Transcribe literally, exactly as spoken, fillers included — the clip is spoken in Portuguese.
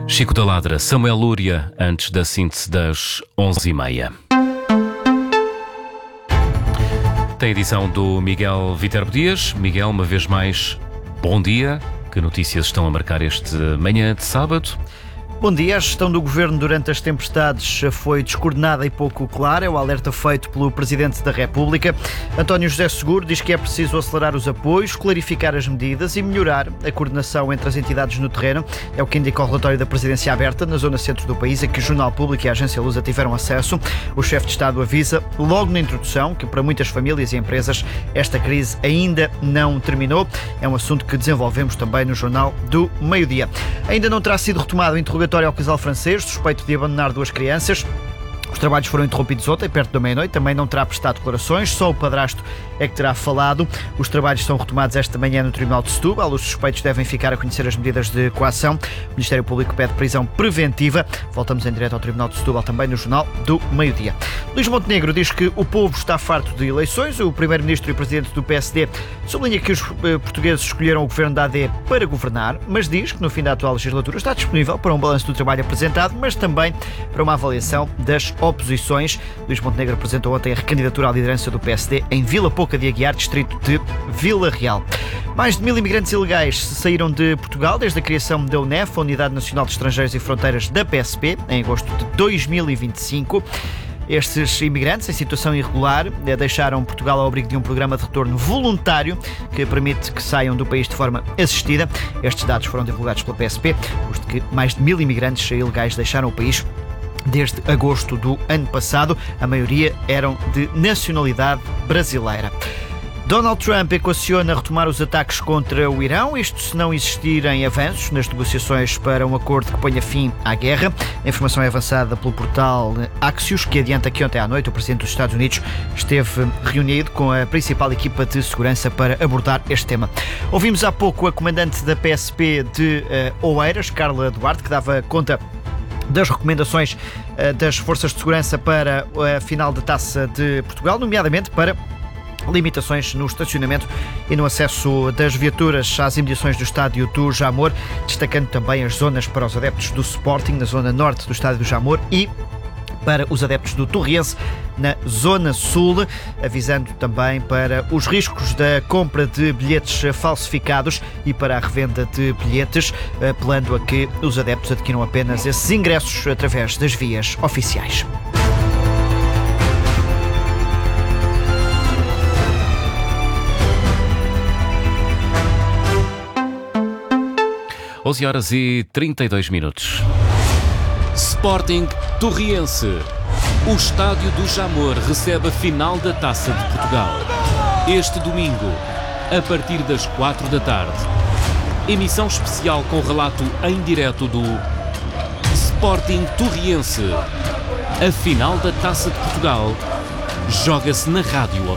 Chico da Ladra, Samuel Lúria, antes da síntese das onze e meia. Tem edição do Miguel Viterbo Dias. Miguel, uma vez mais, bom dia. Que notícias estão a marcar este manhã de sábado? Bom dia. A gestão do Governo durante as tempestades foi descoordenada e pouco clara. É o alerta feito pelo Presidente da República. António José Seguro diz que é preciso acelerar os apoios, clarificar as medidas e melhorar a coordenação entre as entidades no terreno. É o que indica o relatório da Presidência Aberta na zona centro do país, a que o Jornal Público e a Agência Lusa tiveram acesso. O chefe de Estado avisa, logo na introdução, que para muitas famílias e empresas esta crise ainda não terminou. É um assunto que desenvolvemos também no Jornal do Meio-Dia. Ainda não terá sido retomado o interrogatório ao casal francês, suspeito de abandonar duas crianças. Os trabalhos foram interrompidos ontem, perto da meia-noite. Também não terá prestado declarações, só o padrasto é que terá falado. Os trabalhos são retomados esta manhã no Tribunal de Setúbal. Os suspeitos devem ficar a conhecer as medidas de coação. O Ministério Público pede prisão preventiva. Voltamos em direto ao Tribunal de Setúbal, também no Jornal do Meio-Dia. Luís Montenegro diz que o povo está farto de eleições. O Primeiro-Ministro e Presidente do P S D sublinha que os portugueses escolheram o Governo da A D para governar, mas diz que no fim da atual legislatura está disponível para um balanço do trabalho apresentado, mas também para uma avaliação das oposições. Luís Montenegro apresentou ontem a recandidatura à liderança do P S D em Vila Pouca de Aguiar, distrito de Vila Real. Mais de mil imigrantes ilegais saíram de Portugal desde a criação da UNEF, a Unidade Nacional de Estrangeiros e Fronteiras da P S P, em agosto de dois mil e vinte e cinco. Estes imigrantes, em situação irregular, deixaram Portugal ao abrigo de um programa de retorno voluntário que permite que saiam do país de forma assistida. Estes dados foram divulgados pela P S P, os de que mais de mil imigrantes ilegais deixaram o país desde agosto do ano passado. A maioria eram de nacionalidade brasileira. Donald Trump equaciona retomar os ataques contra o Irão, isto se não existirem avanços nas negociações para um acordo que ponha fim à guerra. A informação é avançada pelo portal Axios, que adianta que ontem à noite o Presidente dos Estados Unidos esteve reunido com a principal equipa de segurança para abordar este tema. Ouvimos há pouco a comandante da P S P de uh, Oeiras, Carla Duarte, que dava conta das recomendações uh, das forças de segurança para a final da Taça de Portugal, nomeadamente para limitações no estacionamento e no acesso das viaturas às imediações do estádio do Jamor, destacando também as zonas para os adeptos do Sporting na zona norte do estádio do Jamor e para os adeptos do Torriense na zona sul, avisando também para os riscos da compra de bilhetes falsificados e para a revenda de bilhetes, apelando a que os adeptos adquiram apenas esses ingressos através das vias oficiais. onze horas e trinta e dois minutos. Sporting Torriense. O estádio do Jamor recebe a final da Taça de Portugal. Este domingo, a partir das quatro da tarde. Emissão especial com relato em direto do Sporting Torriense. A final da Taça de Portugal joga-se na Rádio